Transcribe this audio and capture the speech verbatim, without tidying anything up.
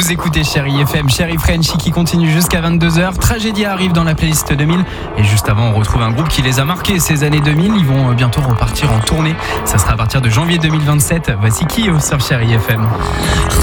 Vous écoutez Chérie F M, Chérie Frenchy qui continue jusqu'à vingt-deux heures. Tragédia arrive dans la playlist deux mille. Et juste avant, on retrouve un groupe qui les a marqués ces années deux mille. Ils vont bientôt repartir en tournée. Ça sera à partir de janvier deux mille vingt-sept. Voici Kyo sur Chérie F M.